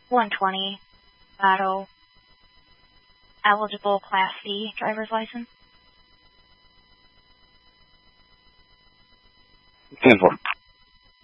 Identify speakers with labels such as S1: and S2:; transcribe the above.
S1: 120, auto, eligible Class C driver's license.
S2: 10-4.